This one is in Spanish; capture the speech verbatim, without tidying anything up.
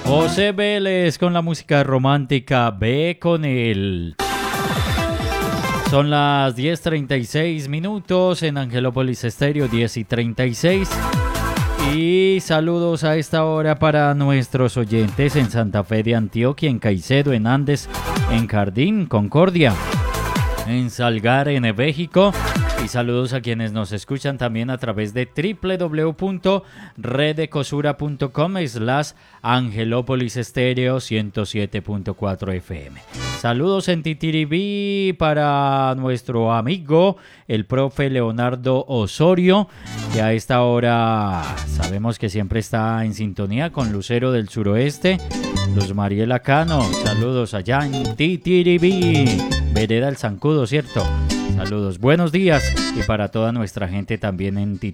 José Vélez con la música romántica, ve con él. Son las diez treinta y seis minutos en Angelópolis Estéreo, diez y treinta y seis. Y saludos a esta hora para nuestros oyentes en Santa Fe de Antioquia, en Caicedo, en Andes, en Jardín, Concordia, en Salgar, en México. Y saludos a quienes nos escuchan también a través de doble u doble u doble u punto redecosura punto com slash Angelópolis Estéreo ciento siete punto cuatro F M. Saludos en Titiribí para nuestro amigo, el profe Leonardo Osorio, que a esta hora sabemos que siempre está en sintonía con Lucero del Suroeste. Luz Mariela Cano, saludos allá en Titiribí, Vereda El Zancudo, ¿cierto? Saludos, buenos días, y para toda nuestra gente también en